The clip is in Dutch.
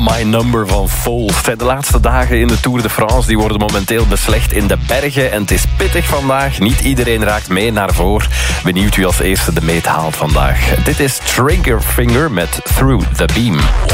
My Number van Foals. De laatste dagen in de Tour de France die worden momenteel beslecht in de bergen. En het is pittig vandaag. Niet iedereen raakt mee naar voren. Benieuwd wie als eerste de meet haalt vandaag. Dit is Triggerfinger met Through the Beam.